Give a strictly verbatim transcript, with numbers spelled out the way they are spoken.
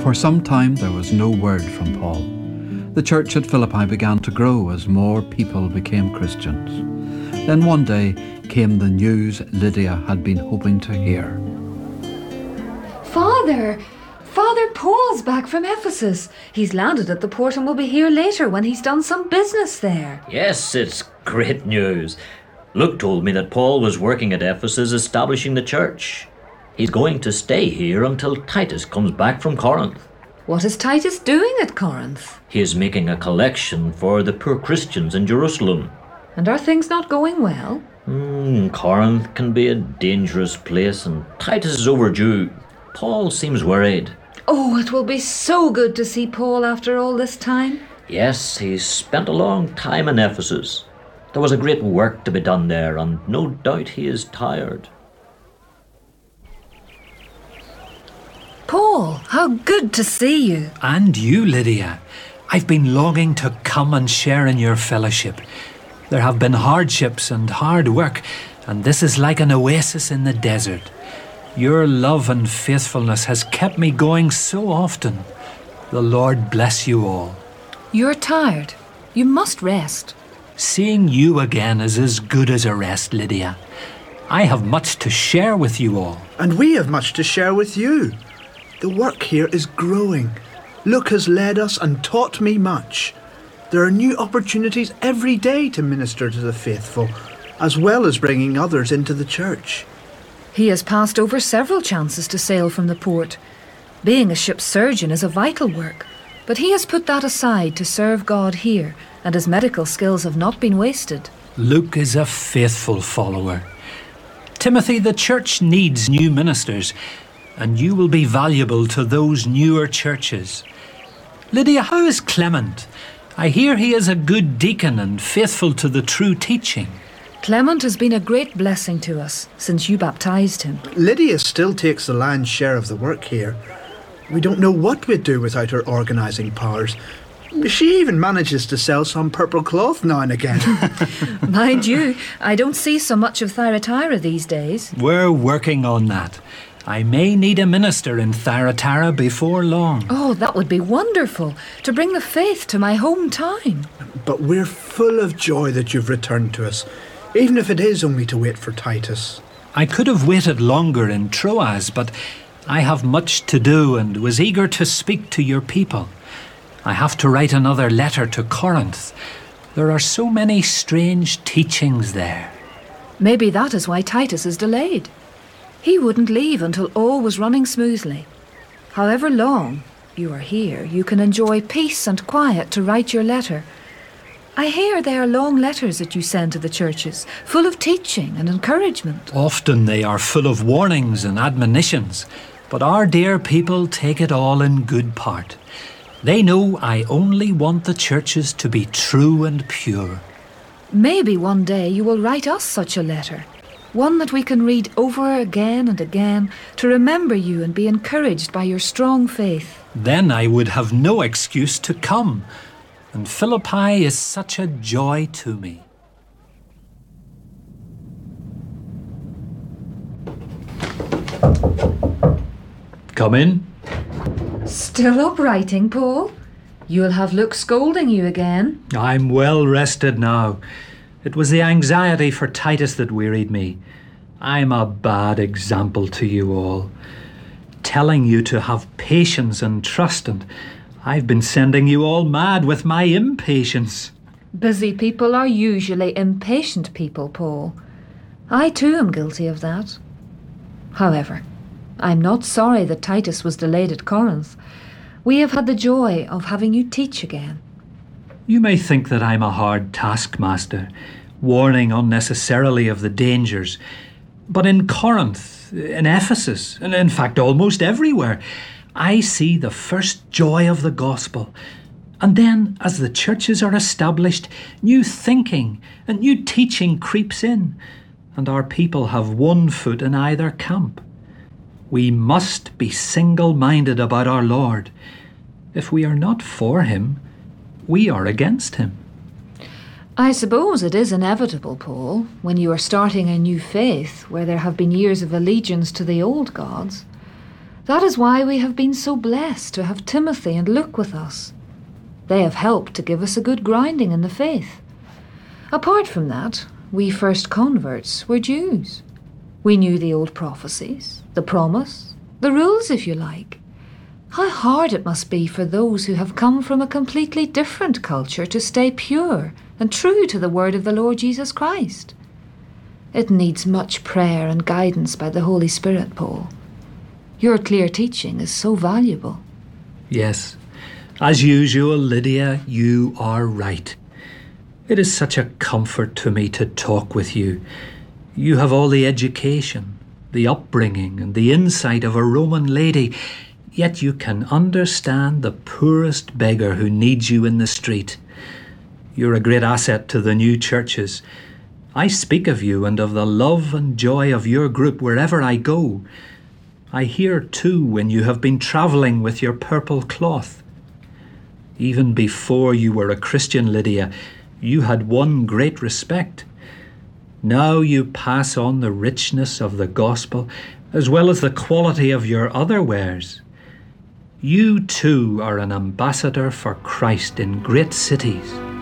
For some time there was no word from Paul. The church at Philippi began to grow as more people became Christians. Then one day came the news Lydia had been hoping to hear. Father! Father Paul's back from Ephesus. He's landed at the port and will be here later when he's done some business there. Yes, it's great news. Luke told me that Paul was working at Ephesus establishing the church. He's going to stay here until Titus comes back from Corinth. What is Titus doing at Corinth? He is making a collection for the poor Christians in Jerusalem. And are things not going well? Mm, Corinth can be a dangerous place and Titus is overdue. Paul seems worried. Oh, it will be so good to see Paul after all this time. Yes, he's spent a long time in Ephesus. There was a great work to be done there, and no doubt he is tired. Paul, how good to see you. And you, Lydia. I've been longing to come and share in your fellowship. There have been hardships and hard work, and this is like an oasis in the desert. Your love and faithfulness has kept me going so often. The Lord bless you all. You're tired. You must rest. Seeing you again is as good as a rest, Lydia. I have much to share with you all. And we have much to share with you. The work here is growing. Luke has led us and taught me much. There are new opportunities every day to minister to the faithful, as well as bringing others into the church. He has passed over several chances to sail from the port. Being a ship's surgeon is a vital work, but he has put that aside to serve God here, and his medical skills have not been wasted. Luke is a faithful follower. Timothy, the church needs new ministers, and you will be valuable to those newer churches. Lydia, how is Clement? I hear he is a good deacon and faithful to the true teaching. Clement has been a great blessing to us since you baptised him. Lydia still takes the lion's share of the work here. We don't know what we'd do without her organising powers. She even manages to sell some purple cloth now and again. Mind you, I don't see so much of Thyatira these days. We're working on that. I may need a minister in Thyatira before long. Oh, that would be wonderful, to bring the faith to my hometown. But we're full of joy that you've returned to us, even if it is only to wait for Titus. I could have waited longer in Troas, but I have much to do and was eager to speak to your people. I have to write another letter to Corinth. There are so many strange teachings there. Maybe that is why Titus is delayed. He wouldn't leave until all was running smoothly. However long you are here, you can enjoy peace and quiet to write your letter. I hear they are long letters that you send to the churches, full of teaching and encouragement. Often they are full of warnings and admonitions, but our dear people take it all in good part. They know I only want the churches to be true and pure. Maybe one day you will write us such a letter, one that we can read over again and again to remember you and be encouraged by your strong faith. Then I would have no excuse to come. And Philippi is such a joy to me. Come in. Still up writing, Paul? You'll have Luke scolding you again. I'm well rested now. It was the anxiety for Titus that wearied me. I'm a bad example to you all. Telling you to have patience and trust, and I've been sending you all mad with my impatience. Busy people are usually impatient people, Paul. I too am guilty of that. However, I'm not sorry that Titus was delayed at Corinth. We have had the joy of having you teach again. You may think that I'm a hard taskmaster, warning unnecessarily of the dangers. But in Corinth, in Ephesus, and in fact almost everywhere, I see the first joy of the gospel. And then, as the churches are established, new thinking and new teaching creeps in, and our people have one foot in either camp. We must be single-minded about our Lord. If we are not for him, we are against him. I suppose it is inevitable, Paul, when you are starting a new faith where there have been years of allegiance to the old gods. That is why we have been so blessed to have Timothy and Luke with us. They have helped to give us a good grounding in the faith. Apart from that, we first converts were Jews. We knew the old prophecies, the promise, the rules, if you like. How hard it must be for those who have come from a completely different culture to stay pure and true to the word of the Lord Jesus Christ. It needs much prayer and guidance by the Holy Spirit, Paul. Your clear teaching is so valuable. Yes, as usual, Lydia, you are right. It is such a comfort to me to talk with you. You have all the education, the upbringing, and the insight of a Roman lady, yet you can understand the poorest beggar who needs you in the street. You're a great asset to the new churches. I speak of you and of the love and joy of your group wherever I go. I hear too when you have been travelling with your purple cloth. Even before you were a Christian, Lydia, you had won great respect. Now you pass on the richness of the gospel as well as the quality of your other wares. You too are an ambassador for Christ in great cities.